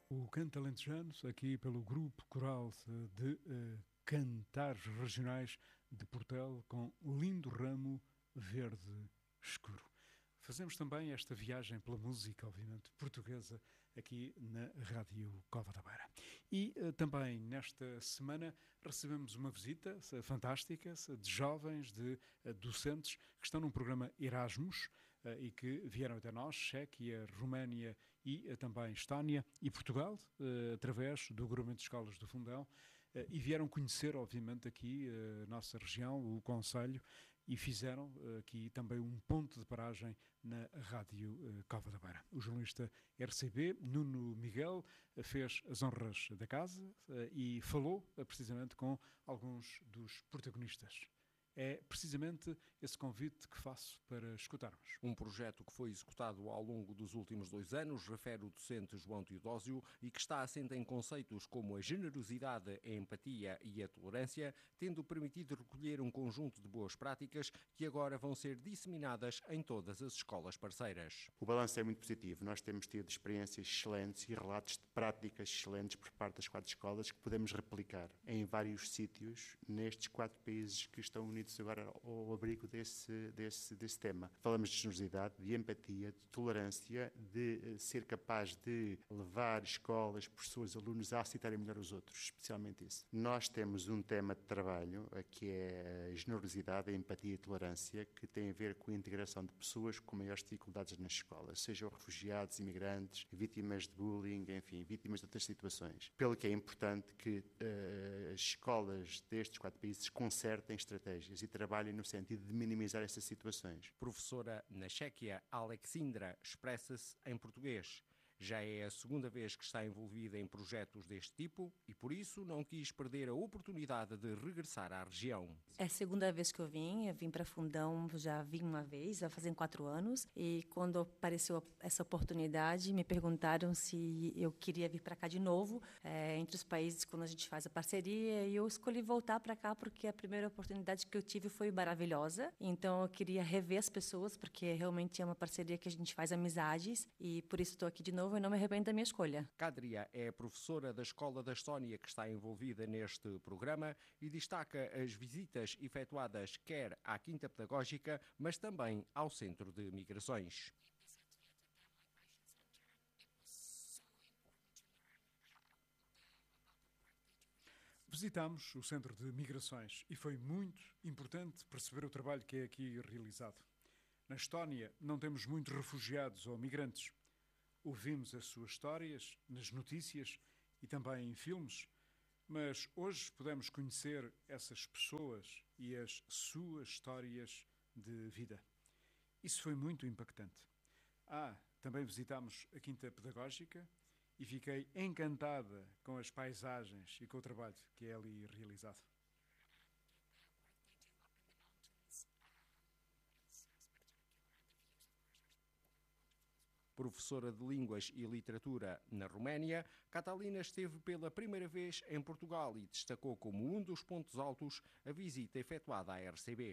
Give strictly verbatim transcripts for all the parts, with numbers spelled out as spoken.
O canto alentejano, aqui pelo grupo coral de uh, cantares regionais de Portel, com Lindo Ramo Verde Escuro. Fazemos também esta viagem pela música, obviamente, portuguesa, aqui na Rádio Cova da Beira. E uh, também nesta semana recebemos uma visita uh, fantástica uh, de jovens, de uh, docentes, que estão num programa Erasmus uh, e que vieram até nós, Chequia, Roménia e uh, também Estónia e Portugal, uh, através do Agrupamento de Escolas do Fundão, uh, e vieram conhecer, obviamente, aqui a uh, nossa região, o concelho, e fizeram uh, aqui também um ponto de paragem na Rádio uh, Cova da Beira. O jornalista R C B, Nuno Miguel, uh, fez as honras da casa uh, e falou uh, precisamente com alguns dos protagonistas. É precisamente esse convite que faço para escutarmos. Um projeto que foi executado ao longo dos últimos dois anos, refere o docente João Teodósio, e que está assente em conceitos como a generosidade, a empatia e a tolerância, tendo permitido recolher um conjunto de boas práticas que agora vão ser disseminadas em todas as escolas parceiras. O balanço é muito positivo. Nós temos tido experiências excelentes e relatos de práticas excelentes por parte das quatro escolas que podemos replicar em vários sítios nestes quatro países que estão unidos agora ao abrigo desse, desse, desse tema. Falamos de generosidade, de empatia, de tolerância, de ser capaz de levar escolas, professores, alunos a aceitarem melhor os outros, especialmente isso. Nós temos um tema de trabalho que é a generosidade, a empatia e a tolerância, que tem a ver com a integração de pessoas com maiores dificuldades nas escolas, sejam refugiados, imigrantes, vítimas de bullying, enfim, vítimas de outras situações. Pelo que é importante que uh, as escolas destes quatro países concertem estratégias e trabalhem no sentido de minimizar essas situações. Professora na Chequia, Alexandra, expressa-se em português. Já é a segunda vez que está envolvida em projetos deste tipo e, por isso, não quis perder a oportunidade de regressar à região. É a segunda vez que eu vim, eu vim para Fundão, já vim uma vez, já fazem quatro anos, e quando apareceu essa oportunidade, me perguntaram se eu queria vir para cá de novo, é, entre os países quando a gente faz a parceria, e eu escolhi voltar para cá porque a primeira oportunidade que eu tive foi maravilhosa, então eu queria rever as pessoas, porque realmente é uma parceria que a gente faz amizades, e por isso estou aqui de novo. Eu não me arrependo da minha escolha. Kadria é professora da Escola da Estónia que está envolvida neste programa e destaca as visitas efetuadas quer à Quinta Pedagógica, mas também ao Centro de Migrações. Visitámos o Centro de Migrações e foi muito importante perceber o trabalho que é aqui realizado. Na Estónia não temos muitos refugiados ou migrantes. Ouvimos as suas histórias nas notícias e também em filmes, mas hoje podemos conhecer essas pessoas e as suas histórias de vida. Isso foi muito impactante. Ah, também visitámos a Quinta Pedagógica e fiquei encantada com as paisagens e com o trabalho que é ali realizado. Professora de Línguas e Literatura na Roménia, Catalina esteve pela primeira vez em Portugal e destacou como um dos pontos altos a visita efetuada à R C B.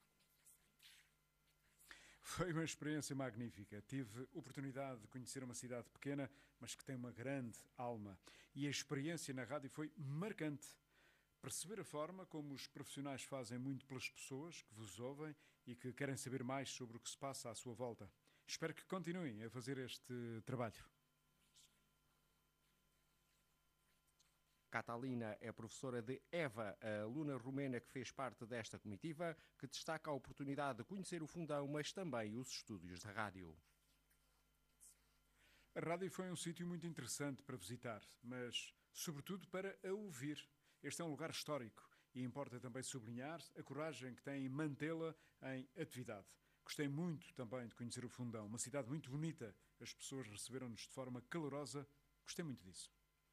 Foi uma experiência magnífica. Tive oportunidade de conhecer uma cidade pequena, mas que tem uma grande alma. E a experiência na rádio foi marcante. Perceber a forma como os profissionais fazem muito pelas pessoas que vos ouvem e que querem saber mais sobre o que se passa à sua volta. Espero que continuem a fazer este trabalho. Catalina é professora de Eva, a aluna romena que fez parte desta comitiva, que destaca a oportunidade de conhecer o Fundão, mas também os estúdios da rádio. A rádio foi um sítio muito interessante para visitar, mas sobretudo para a ouvir. Este é um lugar histórico e importa também sublinhar a coragem que tem em mantê-la em atividade. Gostei muito também de conhecer o Fundão, uma cidade muito bonita. As pessoas receberam-nos de forma calorosa. Gostei muito disso.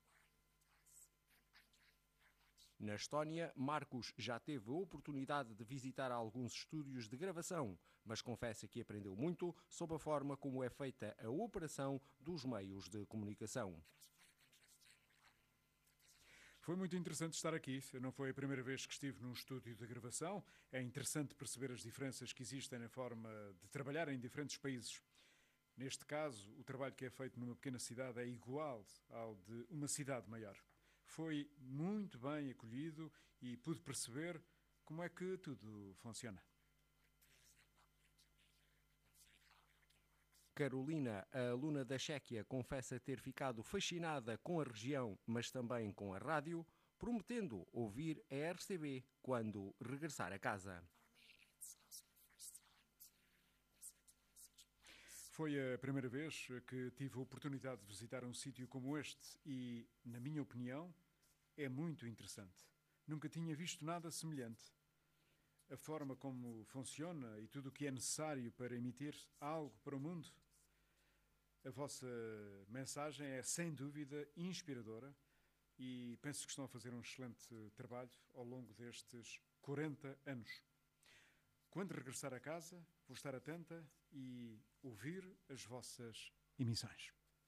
Na Estónia, Marcos já teve a oportunidade de visitar alguns estúdios de gravação, mas confessa que aprendeu muito sobre a forma como é feita a operação dos meios de comunicação. Foi muito interessante estar aqui. Não foi a primeira vez que estive num estúdio de gravação. É interessante perceber as diferenças que existem na forma de trabalhar em diferentes países. Neste caso, o trabalho que é feito numa pequena cidade é igual ao de uma cidade maior. Foi muito bem acolhido e pude perceber como é que tudo funciona. Carolina, a aluna da Chequia, confessa ter ficado fascinada com a região, mas também com a rádio, prometendo ouvir a R C B quando regressar a casa. Foi a primeira vez que tive a oportunidade de visitar um sítio como este e, na minha opinião, é muito interessante. Nunca tinha visto nada semelhante. A forma como funciona e tudo o que é necessário para emitir algo para o mundo. A vossa mensagem é, sem dúvida, inspiradora e penso que estão a fazer um excelente trabalho ao longo destes quarenta anos. Quando regressar a casa, vou estar atenta e ouvir as vossas emissões.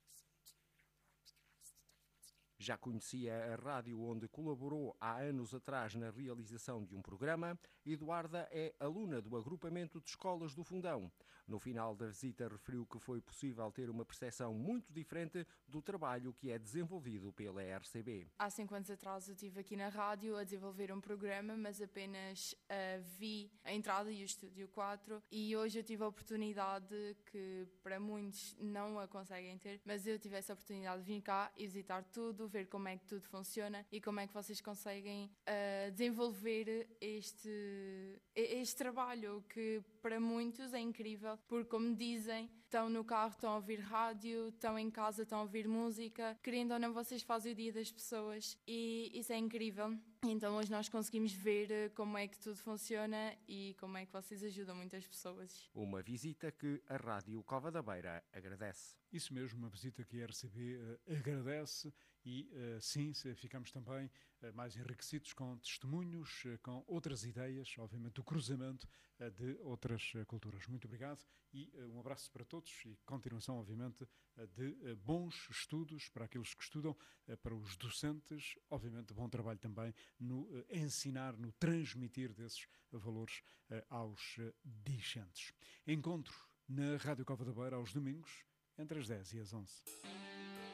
Já conhecia a rádio onde colaborou há anos atrás na realização de um programa. Eduarda é aluna do agrupamento de escolas do Fundão. No final da visita referiu que foi possível ter uma percepção muito diferente do trabalho que é desenvolvido pela R C B. Há cinco anos atrás eu estive aqui na rádio a desenvolver um programa, mas apenas uh, vi a entrada e o Estúdio quatro, e hoje eu tive a oportunidade, que para muitos não a conseguem ter, mas eu tive essa oportunidade de vir cá e visitar tudo, ver como é que tudo funciona e como é que vocês conseguem uh, desenvolver este, este trabalho, que para muitos é incrível, porque, como dizem, estão no carro, estão a ouvir rádio, estão em casa, estão a ouvir música, querendo ou não, vocês fazem o dia das pessoas e isso é incrível. Então hoje nós conseguimos ver como é que tudo funciona e como é que vocês ajudam muitas pessoas. Uma visita que a Rádio Cova da Beira agradece. Isso mesmo, uma visita que a R C B uh, agradece e, uh, sim, ficamos também uh, mais enriquecidos com testemunhos, uh, com outras ideias, obviamente o cruzamento uh, de outras uh, culturas. Muito obrigado e uh, um abraço para todos e continuação, obviamente, uh, de uh, bons estudos para aqueles que estudam, uh, para os docentes, obviamente bom trabalho também no uh, ensinar, no transmitir desses uh, valores uh, aos uh, discentes. Encontro na Rádio Cova da Beira aos domingos, entre as dez e as onze.